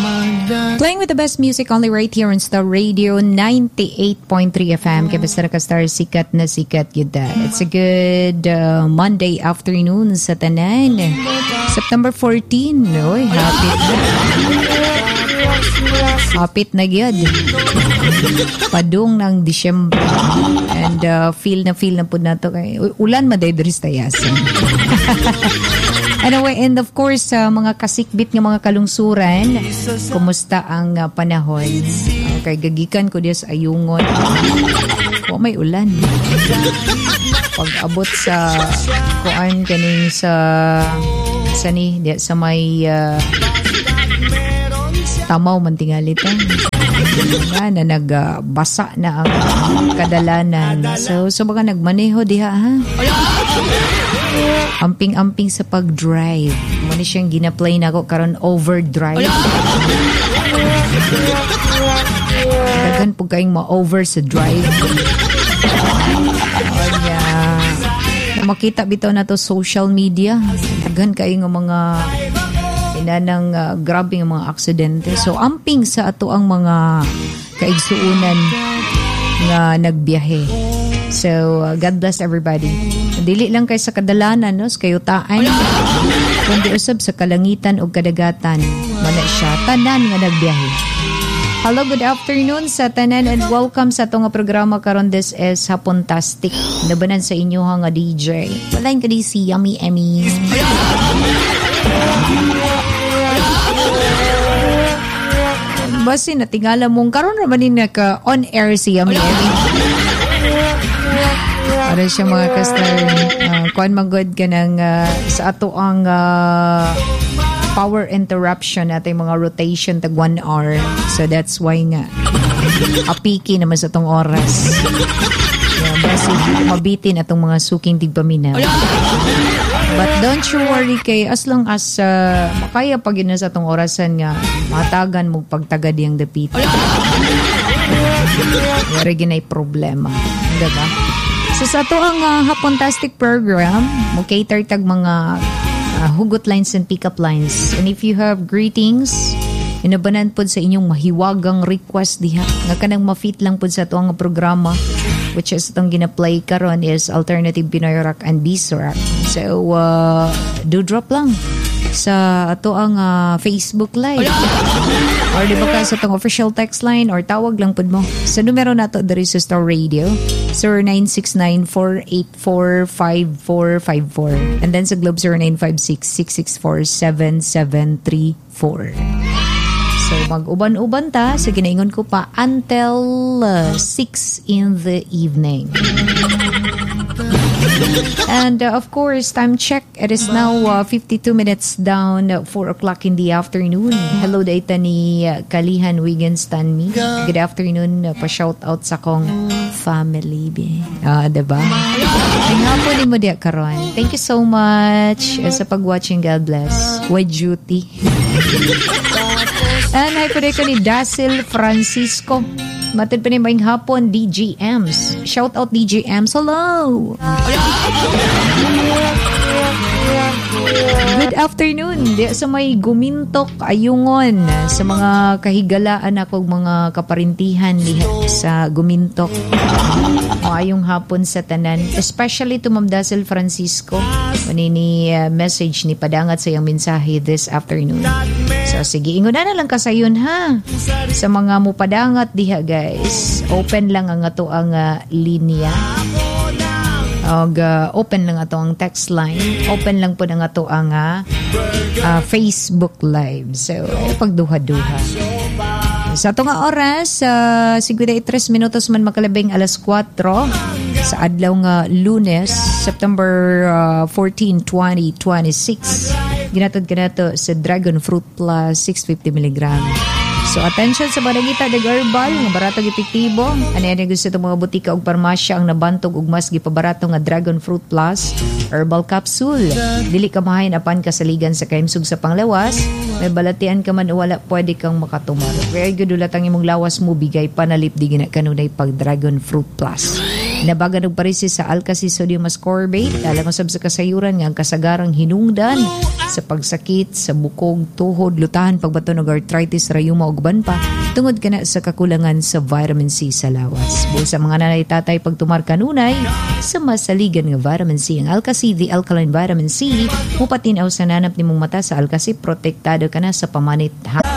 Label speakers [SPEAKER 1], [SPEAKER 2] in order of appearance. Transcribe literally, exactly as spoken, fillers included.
[SPEAKER 1] Playing with the best music only right here on Star Radio ninety-eight point three F M. Kaya basta ka-star, sikat na sikat yun da. It's a good uh, Monday afternoon sa tanan. September fourteenth. Oy, happy na. Hapit na gyud. Padung ng Disyembre. And uh, feel na feel na po na to. Kay ulan madayderis tayasan. Anyway, and of course, uh, mga kasikbit ng mga kalungsuran, kumusta ang uh, panahon? Okay, gagikan ko diya sa ayungon. O, may ulan. Pag-abot sa kuan kaning sa sa ni, diya, sa may uh, tamaw mantingalitan. Na, na nagbasa uh, na ang kadalanan. So, so baka nagmaneho diha, ha? Amping-amping sa pag-drive. Muna siyang gina-play na ako karon overdrive. Dagan po kayong ma-over sa drive. Kaya, na makita bitaw na to social media. Dagan kayong mga inanang uh, grabe ng mga aksidente. So, amping sa ato ang mga kaigsuunan nga nagbiyahe. So, uh, God bless everybody. Dili lang kay sa kadalanan, no? Sa kayutaan. Kundi usab sa kalangitan o kadagatan. Mana siya. Tanan nga nagbiyahe. Hello, good afternoon sa tanan and welcome sa itong programa karon. This is Hapontastic. Nabanan sa inyo nga D J. Walain ka di si Yummy Emmy. Basi natingala mong karon naman din naka on air si Yummy Emmy. Para siya mga kastar, uh, kuan magod ka ng uh, sa ato ang uh, power interruption natin mga rotation tag one hour. So that's why nga apiki naman sa atong oras. Yeah, basi mabitin atong mga suking tigpaminaw. But don't you worry kay as long as uh, makaya pag yun sa atong orasan nga matagan mo pagtagad yung dapit. Wala ginay problema. Diba? So sa ito ang uh, Hapontastic program, mo cater tag mga uh, hugot lines and pick-up lines. And if you have greetings, inabanan po sa inyong mahiwagang request diha. Nga kanang ma-fit lang po sa ito ang programa, which is itong gina-play karon is Alternative Pinoy Rock and Beast Rock. So, uh, do drop lang sa ito ang uh, Facebook Live. Or di ba ka sa itong official text line or tawag lang po mo. Sa numero na ito, there is a Star Radio zero nine six nine four eight four five four five four and then sa Globe zero nine five six six six four seven seven three four. So mag-uban-uban ta sa ginaingon ko pa until uh, six in the evening. And uh, of course, time check. It is now uh, fifty-two minutes down, uh, four o'clock in the afternoon. Hello, data ni uh, Kalihan Wiggins Tanmi. Good afternoon. Uh, pa-shout out sa kong family. Ah, uh, diba? Ay nga po ni mo diya karon. Thank you so much uh, sa pag-watching. God bless. With duty. And hi po ko ni Dasil Francisco. Matid pa ni maing hapon, D J Ems. Shout out D J Ems. Hello! Good afternoon. Di sa may gumintok ayungon sa mga kahigalaan ako mga kaparintihan diha sa gumintok. Maayong hapon sa tanan. Especially to Ma'am Dasil Francisco. Manini uh, message ni padangat sa iyang mensahe this afternoon. So sige, ingon na lang kasayon ha. Sa mga mupadangat diha guys. Open lang ang ato ang uh, linya. Og uh, open lang ato ang text line. Open lang po ang ato ang uh, uh, Facebook Live. So ay pagduha-duha. Sa ato nga oras, uh, fifty-three minutos man makalabing alas kwatro sa adlaw nga Lunes, September uh, fourteenth, twenty twenty-six. Ginatod ka na to sa Dragon Fruit Plus six hundred fifty milligrams. So attention sa barangita de Garbal, nga barato epektibo. Ano yan gusto itong mga butika o parmasya ang nabantog ug mas gipabarato nga Dragon Fruit Plus Herbal Capsule. Dili ka mahayin apan kasaligan sa kaimsug sa panglawas. May balatian ka man o wala, pwede kang makatumar. Very good ulat ang imong lawas mo, bigay panalip di gina kanunay pag Dragon Fruit Plus. Nabagan og parisi sa Alka-C sodium ascorbate alang usab sa kasayuran nga ang kasagarang hinungdan sa pagsakit sa bukog, tuhod, lutahan, pagbato ng arthritis, rayuma ug uban pa tungod kana sa kakulangan sa vitamin C sa lawas. Buo sa mga nanay tatay pagtumar kanunay sa masaligan nga vitamin C, ang Alka-C, the alkaline vitamin C, mupatinaw sa nanap nimong mata sa Alka-C, protektado ka na sa pamanit.